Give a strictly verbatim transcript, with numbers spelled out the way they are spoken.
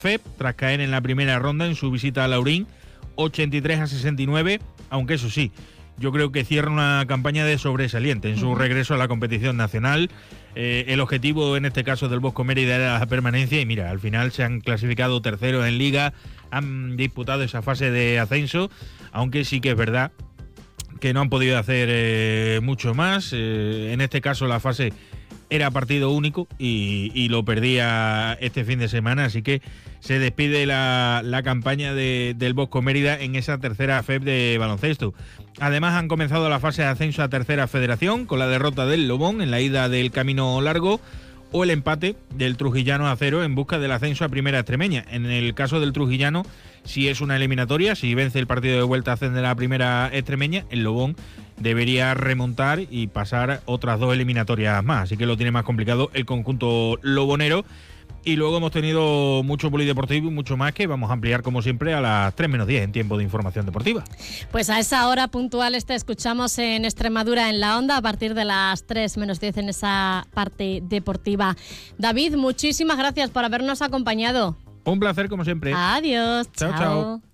F E P tras caer en la primera ronda en su visita a Laurín, ochenta y tres a sesenta y nueve, aunque eso sí, yo creo que cierra una campaña de sobresaliente en su uh-huh. regreso a la competición nacional. Eh, el objetivo en este caso del Bosco Mérida era la permanencia y mira, al final se han clasificado terceros en Liga, han disputado esa fase de ascenso, aunque sí que es verdad que no han podido hacer eh, mucho más. Eh, en este caso la fase era partido único y, y lo perdía este fin de semana, así que se despide la, la campaña de, del Bosco Mérida en esa tercera F E P de baloncesto. Además han comenzado la fase de ascenso a tercera federación con la derrota del Lobón en la ida del Camino Largo o el empate del Trujillano a cero en busca del ascenso a primera extremeña. En el caso del Trujillano, si es una eliminatoria, si vence el partido de vuelta ascender a la primera extremeña, el Lobón debería remontar y pasar otras dos eliminatorias más, así que lo tiene más complicado el conjunto lobonero. Y luego hemos tenido mucho polideportivo y mucho más que vamos a ampliar como siempre a las tres menos diez en tiempo de información deportiva. Pues a esa hora puntuales te escuchamos en Extremadura en la Onda a partir de las tres menos diez en esa parte deportiva. David, muchísimas gracias por habernos acompañado. Un placer como siempre. Adiós. Chao, chao. chao.